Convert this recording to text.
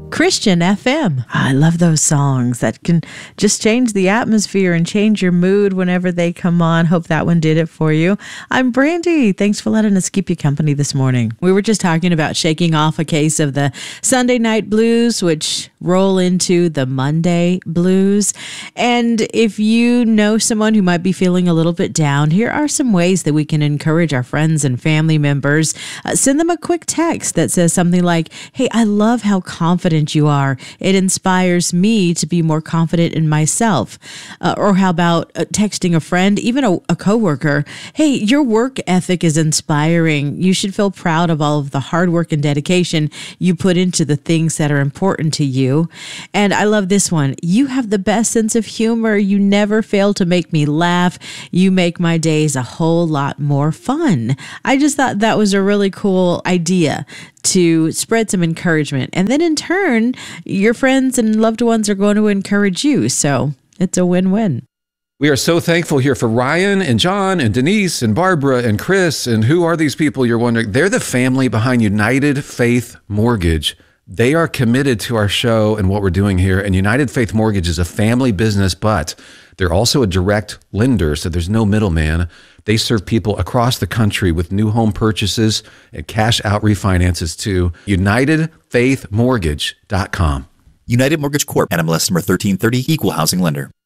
Christian FM. I love those songs that can just change the atmosphere and change your mood whenever they come on. Hope that one did it for you. I'm Brandy. Thanks for letting us keep you company this morning. We were just talking about shaking off a case of the Sunday night blues, which roll into the Monday blues. And if you know someone who might be feeling a little bit down, here are some ways that we can encourage our friends and family members. Send them a quick text that says something like, "Hey, I love how confident you are. It inspires me to be more confident in myself." Or how about texting a friend, even a coworker, "Hey, your work ethic is inspiring. You should feel proud of all of the hard work and dedication you put into the things that are important to you." And I love this one. "You have the best sense of humor. You never fail to make me laugh. You make my days a whole lot more fun." I just thought that was a really cool idea to spread some encouragement. And then in turn, your friends and loved ones are going to encourage you. So it's a win-win. We are so thankful here for Ryan and John and Denise and Barbara and Chris. And who are these people, you're wondering? They're the family behind United Faith Mortgage. They are committed to our show and what we're doing here. And United Faith Mortgage is a family business, but they're also a direct lender, so there's no middleman. They serve people across the country with new home purchases and cash out refinances too. UnitedFaithMortgage.com. United Mortgage Corp. NMLS number 1330, Equal Housing Lender.